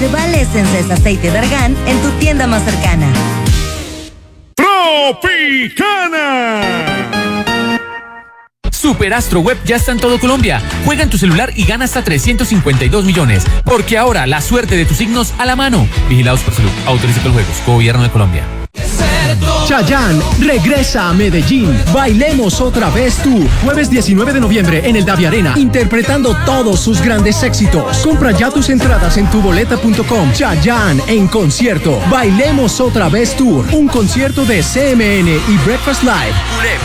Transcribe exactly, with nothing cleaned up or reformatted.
Herbal Essence es aceite de argán en tu tienda más cercana. Tropicana. Superastro Web ya está en todo Colombia. Juega en tu celular y gana hasta trescientos cincuenta y dos millones. Porque ahora la suerte de tus signos a la mano. Vigilados por Salud. Autoriza con juegos. Gobierno de Colombia. Chayanne regresa a Medellín. Bailemos otra vez tú. Jueves diecinueve de noviembre en el Davi Arena, interpretando todos sus grandes éxitos. Compra ya tus entradas en tuboleta punto com. Chayanne en concierto. Bailemos otra vez tour. Un concierto de C M N y Breakfast Live.